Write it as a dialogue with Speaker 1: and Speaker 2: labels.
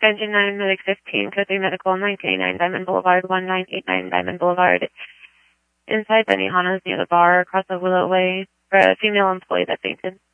Speaker 1: Engine 9, Medic 15, Code 3 Medical, 929 Diamond Boulevard, 1989 Diamond Boulevard. Inside Benihana's near the bar, across the Willow Way, for a female employee that fainted.